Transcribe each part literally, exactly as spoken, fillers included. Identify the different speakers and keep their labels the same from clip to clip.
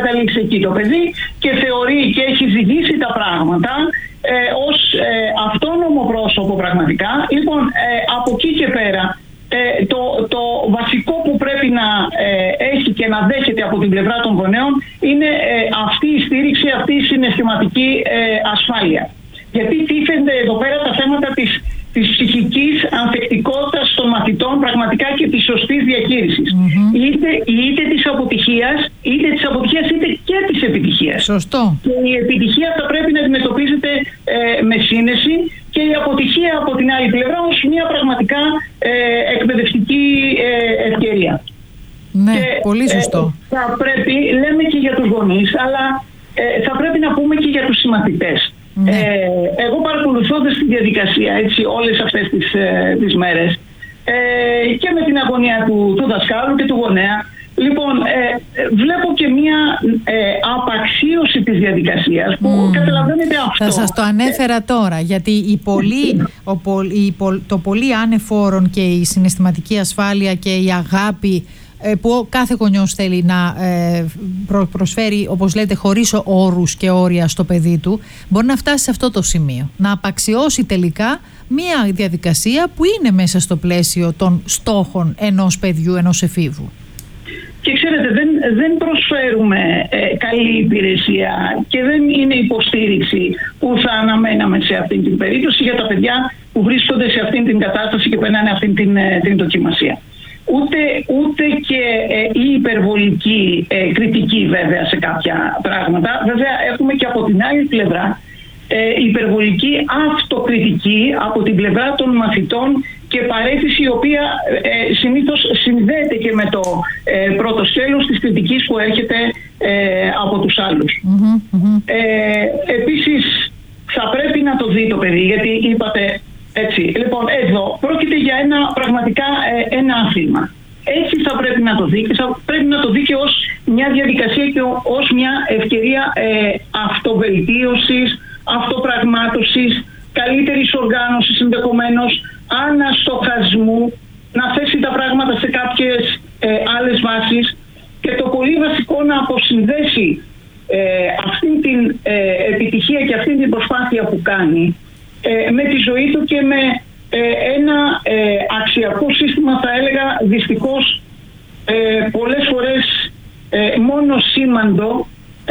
Speaker 1: καταλήξει εκεί το παιδί και θεωρεί και έχει ζυγίσει τα πράγματα ε, ως ε, αυτόνομο πρόσωπο πραγματικά. Λοιπόν, ε, από εκεί και πέρα ε, το, το βασικό που πρέπει να ε, έχει και να δέχεται από την πλευρά των γονέων είναι ε, αυτή η στήριξη, αυτή η συναισθηματική ε, ασφάλεια. Γιατί τίθενται εδώ πέρα τα θέματα της, της ψυχικής ανθεκτικότητας των μαθητών πραγματικά και της σωστής διαχείρισης. Mm-hmm. Είτε, είτε της αποτυχίας, είτε της αποτυχίας, είτε και της επιτυχίας.
Speaker 2: Σωστό.
Speaker 1: Και η επιτυχία θα πρέπει να αντιμετωπίζεται ε, με σύνεση και η αποτυχία από την άλλη πλευρά ως μια πραγματικά ε, εκπαιδευτική ε, ευκαιρία.
Speaker 2: Ναι,
Speaker 1: και,
Speaker 2: πολύ σωστό.
Speaker 1: Ε, θα πρέπει, λέμε και για τους γονείς, αλλά ε, θα πρέπει να πούμε και για τους συμμαθητές. Ναι. Ε, εγώ παρακολουθώντας τη διαδικασία έτσι, όλες αυτές τις, ε, τις μέρες ε, και με την αγωνία του, του δασκάλου και του γονέα, λοιπόν, ε, βλέπω και μια ε, απαξίωση της διαδικασίας που mm. καταλαβαίνετε αυτό.
Speaker 2: Θα σας το ανέφερα τώρα, γιατί η πολύ, ο, η, το πολύ ανεφόρον και η συναισθηματική ασφάλεια και η αγάπη που κάθε γονιός θέλει να προσφέρει, όπως λέτε, χωρίς όρους και όρια στο παιδί του, μπορεί να φτάσει σε αυτό το σημείο. Να απαξιώσει τελικά μία διαδικασία που είναι μέσα στο πλαίσιο των στόχων ενός παιδιού, ενός εφήβου.
Speaker 1: Και ξέρετε, δεν, δεν προσφέρουμε ε, καλή υπηρεσία και δεν είναι υποστήριξη που θα αναμέναμε σε αυτήν την περίπτωση για τα παιδιά που βρίσκονται σε αυτήν την κατάσταση και περνάνε αυτήν την, την δοκιμασία. Ούτε, ούτε και ε, η υπερβολική ε, κριτική βέβαια σε κάποια πράγματα. Βέβαια έχουμε και από την άλλη πλευρά ε, υπερβολική αυτοκριτική από την πλευρά των μαθητών και παραίσθηση η οποία ε, συνήθως συνδέεται και με το ε, πρώτο σκέλος της κριτικής που έρχεται ε, από τους άλλους. Mm-hmm, mm-hmm. Ε, επίσης θα πρέπει να το δει το παιδί, γιατί είπατε έτσι. Λοιπόν, εδώ πρόκειται για ένα πραγματικά ε, ένα άθλημα. Έτσι θα πρέπει να το δει και θα πρέπει να το δει και ως μια διαδικασία και ως μια ευκαιρία ε, αυτοβελτίωσης, αυτοπραγμάτωσης, καλύτερης οργάνωσης ενδεχομένως, αναστοχασμού, να θέσει τα πράγματα σε κάποιες ε, άλλες βάσεις και το πολύ βασικό να αποσυνδέσει ε, αυτήν την ε, επιτυχία και αυτήν την προσπάθεια που κάνει ε, με τη ζωή του και με ε, ένα ε, αξιακό σύστημα, θα έλεγα δυστυχώς ε, πολλές φορές ε, μόνο σήμαντο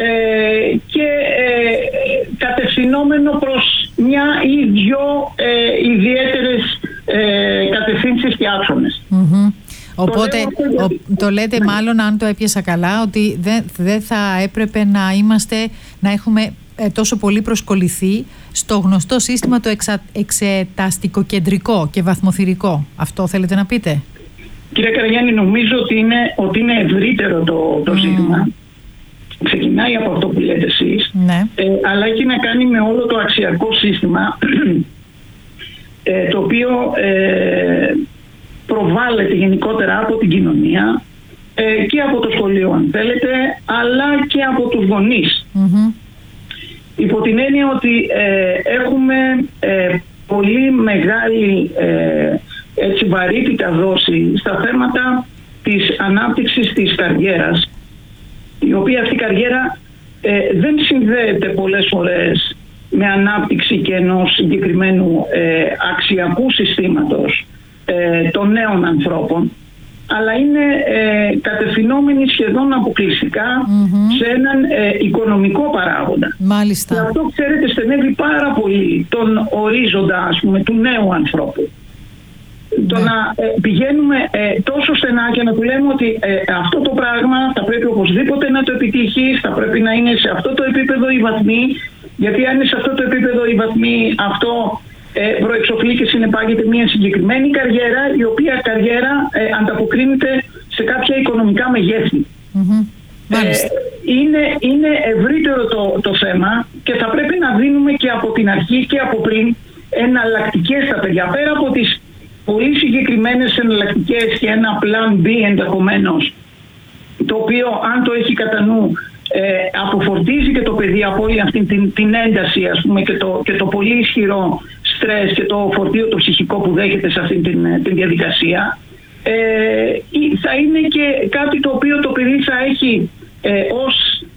Speaker 1: ε, και ε, κατευθυνόμενο προς μια ή δυο ε, ιδιαίτερες ε, κατευθύνσεις και άξονες.
Speaker 2: Mm-hmm. Οπότε το, ο, το λέτε ναι. Μάλλον, αν το έπιασα καλά, ότι δεν, δεν θα έπρεπε να είμαστε, να έχουμε ε, τόσο πολύ προσκολληθεί στο γνωστό σύστημα το εξα, εξεταστικοκεντρικό και βαθμοθυρικό. Αυτό θέλετε να πείτε?
Speaker 1: Κύριε Καραγιάννη, νομίζω ότι είναι, ότι είναι ευρύτερο το, το mm. ζήτημα. Ξεκινάει από αυτό που λέτε εσείς,
Speaker 2: ναι.
Speaker 1: ε, αλλά έχει να κάνει με όλο το αξιακό σύστημα ε, το οποίο ε, προβάλλεται γενικότερα από την κοινωνία ε, και από το σχολείο αν θέλετε, αλλά και από τους γονείς. Mm-hmm. Υπό την έννοια ότι ε, έχουμε ε, πολύ μεγάλη ε, έτσι, βαρύτητα δώσει στα θέματα της ανάπτυξης της καριέρας, η οποία αυτή η καριέρα ε, δεν συνδέεται πολλές φορές με ανάπτυξη και ενός συγκεκριμένου ε, αξιακού συστήματος ε, των νέων ανθρώπων, αλλά είναι ε, κατευθυνόμενη σχεδόν αποκλειστικά mm-hmm. σε έναν ε, οικονομικό παράγοντα.
Speaker 2: Μάλιστα.
Speaker 1: Και αυτό, ξέρετε, στενεύει πάρα πολύ τον ορίζοντα, ας πούμε, του νέου ανθρώπου. Το ναι. να ε, πηγαίνουμε ε, τόσο στενά και να του λέμε ότι ε, αυτό το πράγμα θα πρέπει οπωσδήποτε να το επιτύχεις, θα πρέπει να είναι σε αυτό το επίπεδο οι βαθμοί, γιατί αν είναι σε αυτό το επίπεδο οι βαθμοί, αυτό ε, προεξοφλεί και συνεπάγεται μια συγκεκριμένη καριέρα, η οποία καριέρα ε, ανταποκρίνεται σε κάποια οικονομικά μεγέθη. Mm-hmm. Ε, είναι, είναι ευρύτερο το, το θέμα και θα πρέπει να δίνουμε και από την αρχή και από πριν εναλλακτικές στα παιδιά, πέρα από τις πολύ συγκεκριμένες εναλλακτικές και ένα plan B ενδεχομένως, το οποίο αν το έχει κατά νου ε, αποφορτίζει και το παιδί από όλη αυτή την, την ένταση, ας πούμε, και το, και το πολύ ισχυρό στρες και το φορτίο το ψυχικό που δέχεται σε αυτή την, την διαδικασία, ε, θα είναι και κάτι το οποίο το παιδί θα έχει ε, ως